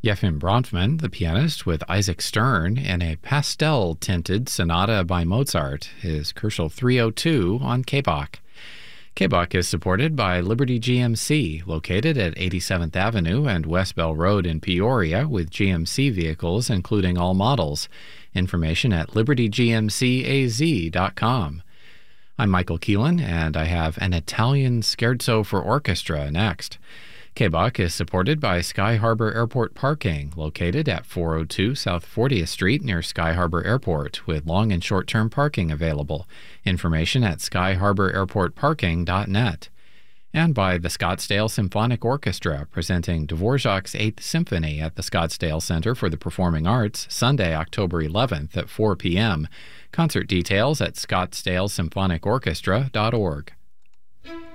Yefim Bronfman, the pianist, with Isaac Stern in a pastel-tinted sonata by Mozart, is Kerschel 302 on KBOK. KBOK is supported by Liberty GMC, located at 87th Avenue and West Bell Road in Peoria, with GMC vehicles including all models. Information at libertygmcaz.com. I'm Michael Keelan, and I have an Italian scherzo for orchestra next. KBOK is supported by Sky Harbor Airport Parking, located at 402 South 40th Street near Sky Harbor Airport, with long and short-term parking available. Information at skyharbораirportparking.net. And by the Scottsdale Symphonic Orchestra, presenting Dvorak's 8th Symphony at the Scottsdale Center for the Performing Arts, Sunday, October 11th at 4 p.m. Concert details at scottsdalesymphonicorchestra.org.